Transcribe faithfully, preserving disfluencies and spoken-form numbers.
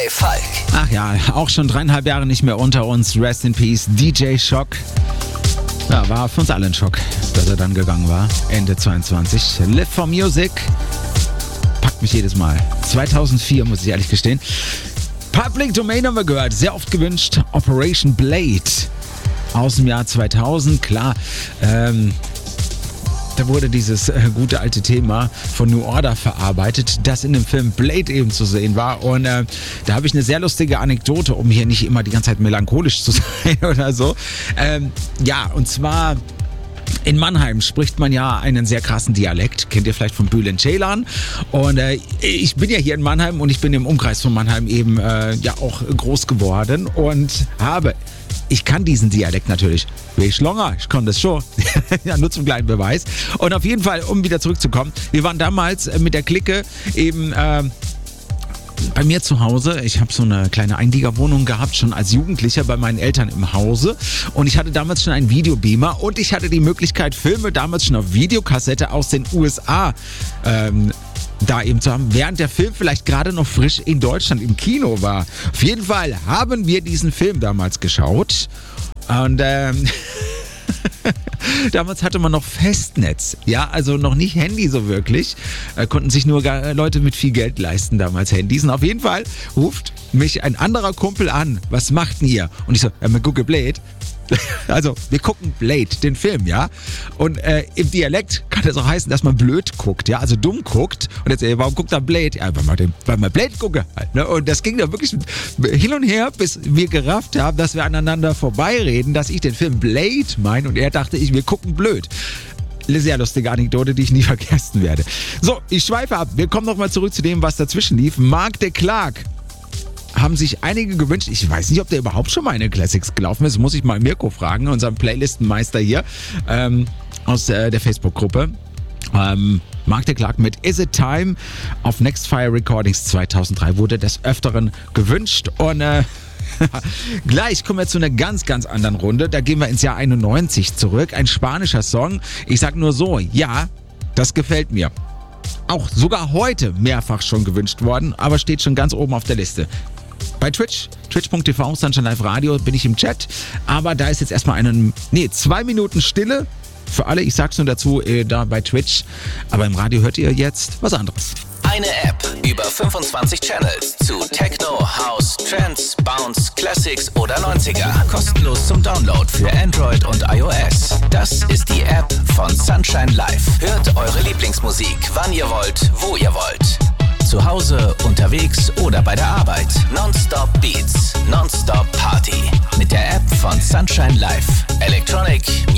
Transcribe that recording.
Falk. Ach ja, auch schon dreieinhalb Jahre nicht mehr unter uns. Rest in Peace, D J Schock. Ja, war für uns alle ein Schock, dass er dann gegangen war. Ende zweiundzwanzig. Live for Music. Packt mich jedes Mal. zweitausendvier, muss ich ehrlich gestehen. Public Domain haben wir gehört. Sehr oft gewünscht. Operation Blade. Aus dem Jahr zweitausend. Klar, ähm... da wurde dieses äh, gute alte Thema von New Order verarbeitet, das in dem Film Blade eben zu sehen war. Und äh, da habe ich eine sehr lustige Anekdote, um hier nicht immer die ganze Zeit melancholisch zu sein oder so. Ähm, ja, und zwar... in Mannheim spricht man ja einen sehr krassen Dialekt. Kennt ihr vielleicht von Bülent Ceylan. Und äh, ich bin ja hier in Mannheim und ich bin im Umkreis von Mannheim eben äh, ja auch groß geworden und habe... ich kann diesen Dialekt natürlich. Wie Schlonger, ich kann das schon. Ja, nur zum kleinen Beweis. Und auf jeden Fall, um wieder zurückzukommen, wir waren damals mit der Clique eben äh, bei mir zu Hause. Ich habe so eine kleine Einliegerwohnung gehabt, schon als Jugendlicher bei meinen Eltern im Hause. Und ich hatte damals schon einen Videobeamer und ich hatte die Möglichkeit, Filme damals schon auf Videokassette aus den U S A ähm, da eben zu haben, während der Film vielleicht gerade noch frisch in Deutschland im Kino war. Auf jeden Fall haben wir diesen Film damals geschaut und ähm, damals hatte man noch Festnetz, ja, also noch nicht Handy so wirklich, äh, konnten sich nur gar, Leute mit viel Geld leisten damals Handys und auf jeden Fall ruft mich ein anderer Kumpel an, was macht denn ihr? Und ich so, ja, wir gucken Blade. Also, wir gucken Blade, den Film, ja. Und äh, im Dialekt kann das auch heißen, dass man blöd guckt, ja, also dumm guckt. Und jetzt, ey, warum guckt er Blade? Ja, weil man, den, weil man Blade gucke halt, ne? Und das ging da wirklich hin und her, bis wir gerafft haben, dass wir aneinander vorbeireden, dass ich den Film Blade meine und er dachte, ich, wir gucken blöd. Eine sehr lustige Anekdote, die ich nie vergessen werde. So, ich schweife ab. Wir kommen nochmal zurück zu dem, was dazwischen lief. Mark de Clark. Haben sich einige gewünscht. Ich weiß nicht, ob der überhaupt schon mal in den Classics gelaufen ist. Muss ich mal Mirko fragen, unseren Playlistenmeister hier ähm, aus äh, der Facebook-Gruppe. Ähm, Mark de Clark mit Is It Time auf Nextfire Recordings zweitausenddrei wurde des Öfteren gewünscht. Und äh, gleich kommen wir zu einer ganz, ganz anderen Runde. Da gehen wir ins Jahr einundneunzig zurück. Ein spanischer Song. Ich sag nur so, ja, das gefällt mir. Auch sogar heute mehrfach schon gewünscht worden, aber steht schon ganz oben auf der Liste. Bei Twitch, twitch punkt t v, Sunshine Live Radio, bin ich im Chat. Aber da ist jetzt erstmal einen, nee, zwei Minuten Stille für alle. Ich sag's nur dazu, äh, da bei Twitch. Aber im Radio hört ihr jetzt was anderes. Eine App, über fünfundzwanzig Channels zu Techno, House, Trance, Bounce, Classics oder neunziger. Kostenlos zum Download für Android und iOS. Das ist die App von Sunshine Live. Hört eure Lieblingsmusik, wann ihr wollt, wo ihr wollt. Zu Hause, unterwegs oder bei der Arbeit. Nonstop Beats, Nonstop Party. Mit der App von Sunshine Live. Electronic